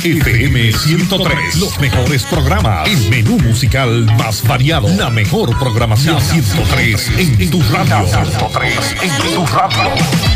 FM 103. Los mejores programas. El menú musical más variado. La mejor programación. 103 en tu radio. 103 en tu radio.